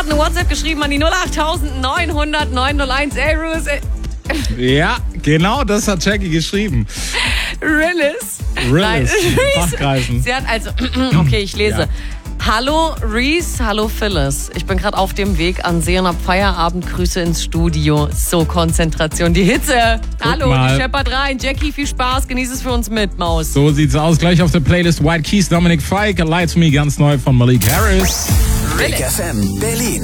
gerade eine WhatsApp geschrieben an die 08900 901. Ey, Ruth, Ja, genau das hat Jackie geschrieben. Rillis. Rillis, Fachkreisen. Sie hat also, okay, ich lese. Ja. Hallo Reese, hallo Phyllis. Ich bin gerade auf dem Weg an See und hab Feierabend. Grüße ins Studio. So, Konzentration, die Hitze. Hallo, mal. die scheppert rein. Jackie, viel Spaß, genieß es für uns mit, Maus. So sieht's aus. Gleich auf der Playlist White Keys, Dominic Fike, Lie to Me, ganz neu von Malik Harris. Big FM Berlin.